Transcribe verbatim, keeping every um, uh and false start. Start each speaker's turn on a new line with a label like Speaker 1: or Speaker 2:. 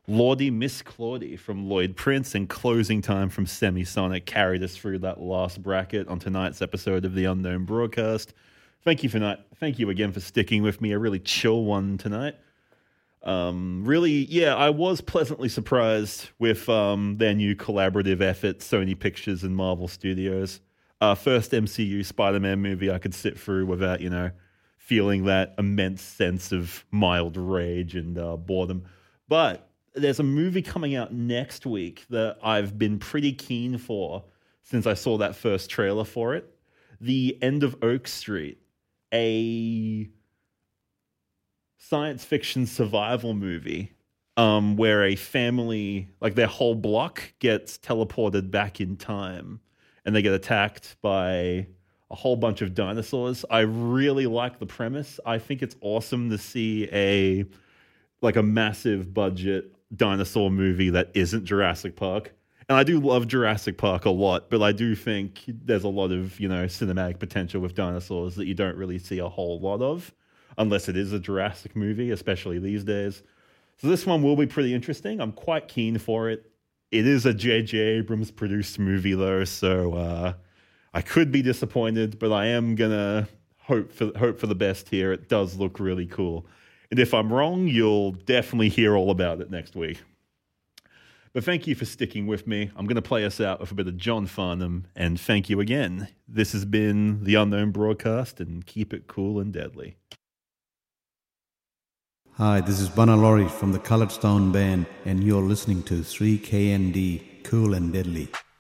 Speaker 1: Lordy Miss Claudie from Lloyd Prince and Closing Time from Semisonic carried us through that last bracket on tonight's episode of The Unknown Broadcast. Thank you for not, thank you again for sticking with me. A really chill one tonight. Um, really, yeah, I was pleasantly surprised with um, their new collaborative effort, Sony Pictures and Marvel Studios. Uh, first M C U Spider-Man movie I could sit through without, you know, feeling that immense sense of mild rage and uh, boredom. But there's a movie coming out next week that I've been pretty keen for since I saw that first trailer for it. The End of Oak Street, a science fiction survival movie um, where a family, like their whole block, gets teleported back in time and they get attacked by a whole bunch of dinosaurs. I really like the premise. I think it's awesome to see a like a massive budget dinosaur movie that isn't Jurassic Park. And I do love Jurassic Park a lot, but I do think there's a lot of, you know, cinematic potential with dinosaurs that you don't really see a whole lot of unless it is a Jurassic movie, especially these days. So this one will be pretty interesting. I'm quite keen for it. It is a J J Abrams produced movie though, so uh, I could be disappointed, but I am gonna hope for hope for the best here. It does look really cool. And if I'm wrong, you'll definitely hear all about it next week. But thank you for sticking with me. I'm going to play us out with a bit of John Farnham, and thank you again. This has been The Unknown Broadcast, and keep it cool and deadly.
Speaker 2: Hi, this is Bunna Laurie from the Coloured Stone Band, and you're listening to three K N D, Cool and Deadly.